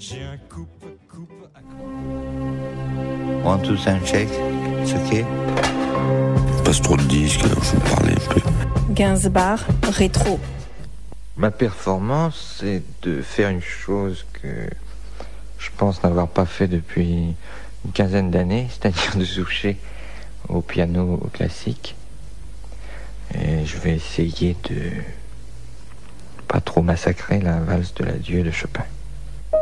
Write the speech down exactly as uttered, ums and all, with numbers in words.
J'ai un coupe-coupe à One, two, sound check. It's okay. Passe trop de disques, faut parler un peu. Gainsbourg, rétro. Ma performance, c'est de faire une chose que je pense n'avoir pas fait depuis une quinzaine d'années, c'est-à-dire de toucher au piano classique. Et je vais essayer de pas trop massacrer la valse de l'adieu de Chopin.